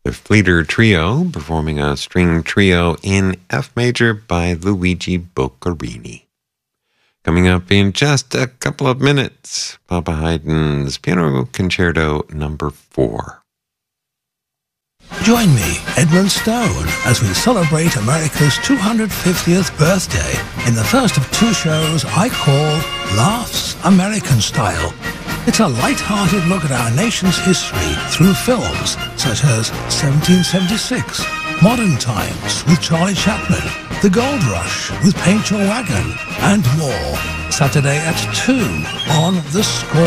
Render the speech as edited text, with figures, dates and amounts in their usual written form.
The Fleeter Trio performing a string trio in F major by Luigi Boccherini. Coming up in just a couple of minutes, Papa Haydn's Piano Concerto No. 4. Join me, Edmund Stone, as we celebrate America's 250th birthday in the first of two shows I call Laughs American Style. It's a light-hearted look at our nation's history through films such as 1776, Modern Times with Charlie Chaplin, The Gold Rush with Paint Your Wagon, and more. Saturday at 2 on The Score.